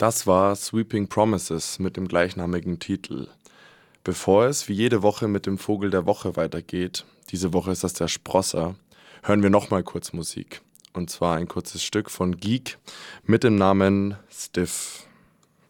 Das war Sweeping Promises mit dem gleichnamigen Titel. Bevor es wie jede Woche mit dem Vogel der Woche weitergeht, diese Woche ist das der Sprosser, hören wir nochmal kurz Musik. Und zwar ein kurzes Stück von Geek mit dem Namen Stiff.